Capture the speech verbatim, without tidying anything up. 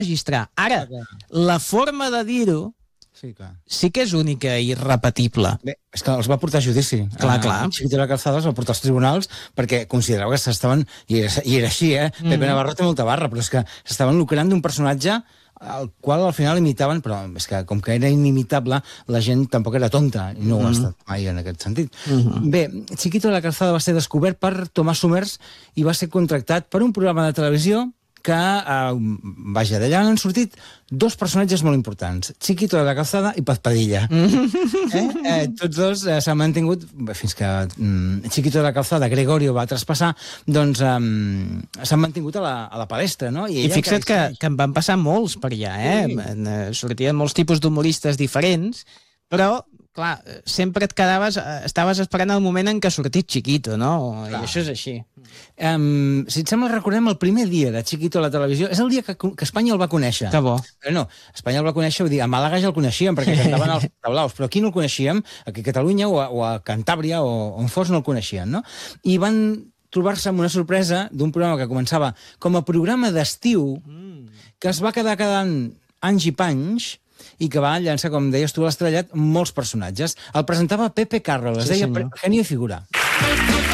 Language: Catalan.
registrar. Ara, la forma de dir-ho Sí, clar. sí que és única i irrepetible. Bé, és que els va portar a judici. Clar, clar. Chiquito de la Calzada els va portar als tribunals perquè considerava que s'estaven... I, era, I era així, eh? Mm. Pepe Navarro té molta barra, però és que s'estaven lucrant d'un personatge al qual al final imitaven, però és que com que era inimitable, la gent tampoc era tonta, i no ho ha estat mai en aquest sentit. Mm-hmm. Bé, Chiquito de la Calzada va ser descobert per Tomàs Somers i va ser contractat per un programa de televisió que, eh, vaja, d'allà han sortit dos personatges molt importants, Chiquito de la Calzada i Paz Padilla. eh? Eh, tots dos eh, s'han mantingut, bé, fins que mm, Chiquito de la Calzada, Gregorio, va traspassar, doncs eh, s'han mantingut a la, a la palestra, no? I, I fixa't que, que en van passar molts per allà, eh? Sí. Sortien molts tipus d'humoristes diferents, però clar, sempre et quedaves, estaves esperant el moment en què ha sortit Chiquito, no? Clar. I això és així. Um, si et sembla, recordem el primer dia de Chiquito a la televisió. És el dia que, que Espanya el va conèixer. Que bo. Però no, Espanya el va conèixer, vull dir, a Màlaga ja el coneixíem, perquè cantaven els tablaus, però aquí no el coneixíem, aquí a Catalunya o a, o a Cantàbria o on fos no el coneixien, no? I van trobar-se amb una sorpresa d'un programa que començava com a programa d'estiu, que es va quedar quedant anys i panys, i que va llançar, com deies tu, a l'estrellat, molts personatges. El presentava Pepe Carroll, es Sí, deia senyor. Genio i Figura.